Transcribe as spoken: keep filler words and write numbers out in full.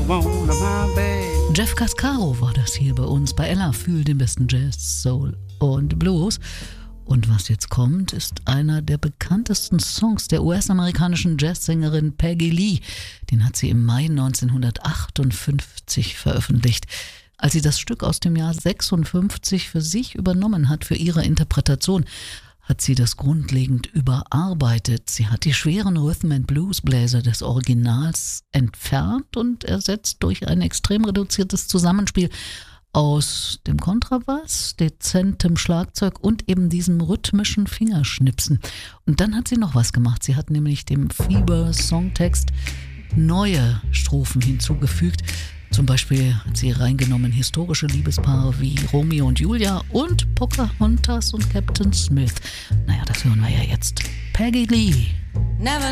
wanna my babe. Jeff Cascaro war das hier bei uns bei Ella für den besten Jazz, Soul und Blues. Und was jetzt kommt, ist einer der bekanntesten Songs der U S-amerikanischen Jazzsängerin Peggy Lee. Den hat sie im Mai neunzehnhundertachtundfünfzig veröffentlicht. Als sie das Stück aus dem Jahr sechsundfünfzig für sich übernommen hat, für ihre Interpretation, hat sie das grundlegend überarbeitet. Sie hat die schweren Rhythm-and-Blues-Bläser des Originals entfernt und ersetzt durch ein extrem reduziertes Zusammenspiel aus dem Kontrabass, dezentem Schlagzeug und eben diesem rhythmischen Fingerschnipsen. Und dann hat sie noch was gemacht. Sie hat nämlich dem Fieber-Songtext neue Strophen hinzugefügt. Zum Beispiel hat sie reingenommen historische Liebespaare wie Romeo und Julia und Pocahontas und Captain Smith. Naja, das hören wir ja jetzt. Peggy Lee. Never